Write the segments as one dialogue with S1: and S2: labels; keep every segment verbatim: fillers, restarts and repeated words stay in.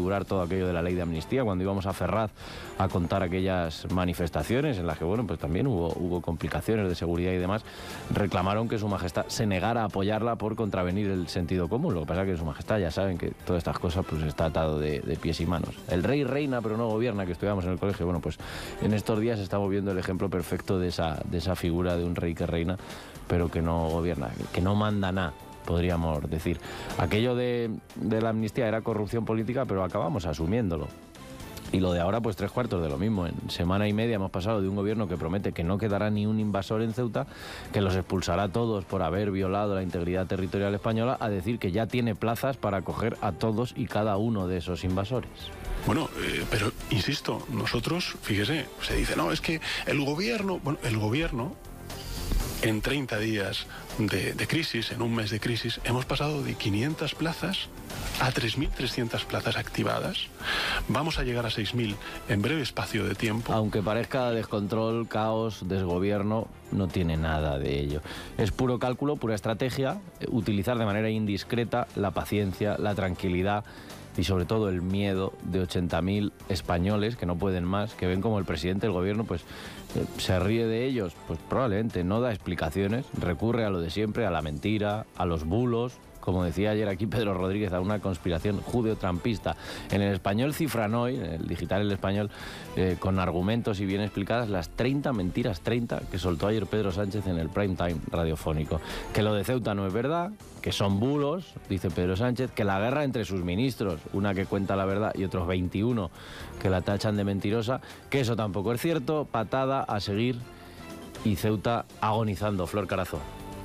S1: desfigurar todo aquello de la ley de amnistía, cuando íbamos a Ferraz a contar aquellas manifestaciones en las que, bueno, pues también hubo, hubo complicaciones de seguridad y demás, reclamaron que Su Majestad se negara a apoyarla por contravenir el sentido común. Lo que pasa es que Su Majestad ya saben que todas estas cosas pues está atado de, de pies y manos. El rey reina pero no gobierna, que estudiamos en el colegio. Bueno, pues en estos días estamos viendo el ejemplo perfecto de esa, de esa figura de un rey que reina pero que no gobierna, que no manda nada, podríamos decir. Aquello de, de la amnistía era corrupción política, pero acabamos asumiéndolo. Y lo de ahora, pues tres cuartos de lo mismo. En semana y media hemos pasado de un gobierno que promete que no quedará ni un invasor en Ceuta, que los expulsará a todos por haber violado la integridad territorial española, a decir que ya tiene plazas para acoger a todos y cada uno de esos invasores.
S2: Bueno, eh, pero insisto, nosotros, fíjese, se dice, no, es que el gobierno, bueno, el gobierno, en treinta días de, de crisis, en un mes de crisis, hemos pasado de quinientas plazas a tres mil trescientas plazas activadas. Vamos a llegar a seis mil en breve espacio de tiempo.
S1: Aunque parezca descontrol, caos, desgobierno, no tiene nada de ello. Es puro cálculo, pura estrategia, utilizar de manera indiscreta la paciencia, la tranquilidad y sobre todo el miedo de ochenta mil españoles que no pueden más, que ven como el presidente del gobierno pues eh, se ríe de ellos, pues probablemente no da explicaciones, recurre a lo de siempre, a la mentira, a los bulos. Como decía ayer aquí Pedro Rodríguez, a una conspiración judeo-trampista. En el Español cifran hoy, en el digital El Español, eh, con argumentos y bien explicadas, las treinta mentiras, treinta, que soltó ayer Pedro Sánchez en el prime time radiofónico. Que lo de Ceuta no es verdad, que son bulos, dice Pedro Sánchez, que la guerra entre sus ministros, una que cuenta la verdad y otros veintiuno que la tachan de mentirosa, que eso tampoco es cierto, patada a seguir y Ceuta agonizando. Flor Carazo.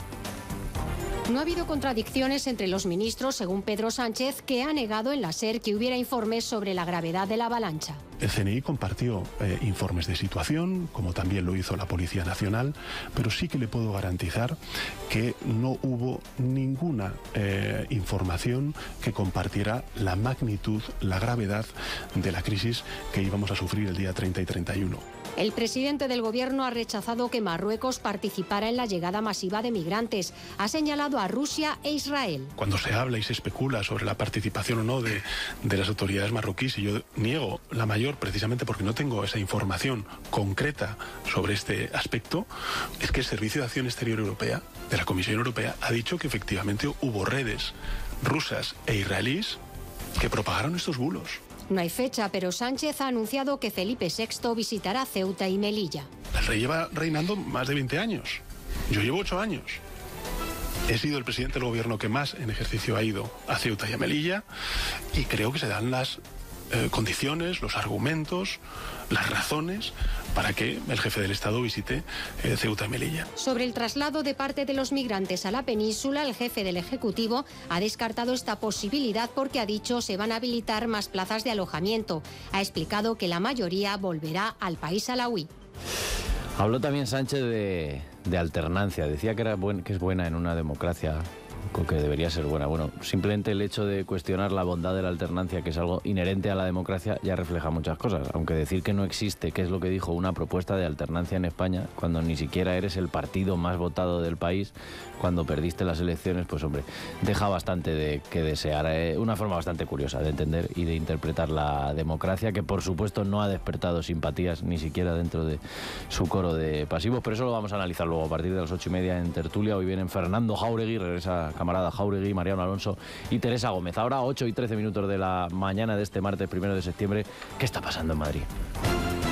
S3: No ha habido contradicciones entre los ministros, según Pedro Sánchez, que ha negado en la SER que hubiera informes sobre la gravedad de la avalancha.
S2: El C N I compartió eh, informes de situación, como también lo hizo la Policía Nacional, pero sí que le puedo garantizar que no hubo ninguna eh, información que compartiera la magnitud, la gravedad de la crisis que íbamos a sufrir el día treinta y treinta y uno.
S3: El presidente del gobierno ha rechazado que Marruecos participara en la llegada masiva de migrantes. Ha señalado a Rusia e Israel.
S2: Cuando se habla y se especula sobre la participación o no de, de las autoridades marroquíes, y yo niego la mayor precisamente porque no tengo esa información concreta sobre este aspecto, es que el Servicio de Acción Exterior Europea, de la Comisión Europea, ha dicho que efectivamente hubo redes rusas e israelíes que propagaron estos bulos.
S3: No hay fecha, pero Sánchez ha anunciado que Felipe sexto visitará Ceuta y Melilla.
S2: El rey lleva reinando más de veinte años. Yo llevo ocho años. He sido el presidente del gobierno que más en ejercicio ha ido a Ceuta y a Melilla y creo que se dan las eh, condiciones, los argumentos, las razones para que el jefe del Estado visite eh, Ceuta y Melilla.
S3: Sobre el traslado de parte de los migrantes a la península, el jefe del Ejecutivo ha descartado esta posibilidad porque ha dicho se van a habilitar más plazas de alojamiento. Ha explicado que la mayoría volverá al país alauí.
S1: Habló también Sánchez de, de alternancia. Decía que, era buen, que es buena en una democracia, que debería ser buena. Bueno, simplemente el hecho de cuestionar la bondad de la alternancia, que es algo inherente a la democracia, ya refleja muchas cosas. Aunque decir que no existe, que es lo que dijo, una propuesta de alternancia en España, cuando ni siquiera eres el partido más votado del país, cuando perdiste las elecciones, pues hombre, deja bastante de que desear. Eh, una forma bastante curiosa de entender y de interpretar la democracia, que por supuesto no ha despertado simpatías ni siquiera dentro de su coro de pasivos, pero eso lo vamos a analizar luego a partir de las ocho y media en Tertulia. Hoy vienen Fernando Jáuregui, regresa camarada Jáuregui, Mariano Alonso y Teresa Gómez. Ahora ocho y trece minutos de la mañana de este martes primero de septiembre. ¿Qué está pasando en Madrid?